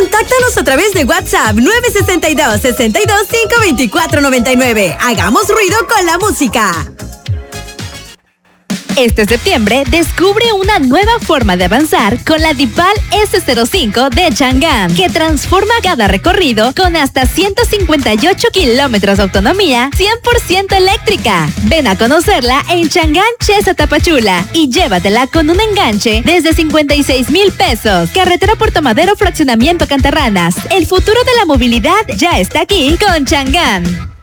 Contáctanos a través de WhatsApp 962-62-524-99. Hagamos ruido con la música. Este septiembre, descubre una nueva forma de avanzar con la Dipal S05 de Chang'an, que transforma cada recorrido con hasta 158 kilómetros de autonomía 100% eléctrica. Ven a conocerla en Chang'an Chesa Tapachula y llévatela con un enganche desde 56,000 pesos. Carretera Puerto Madero, Fraccionamiento Cantarranas. El futuro de la movilidad ya está aquí con Chang'an.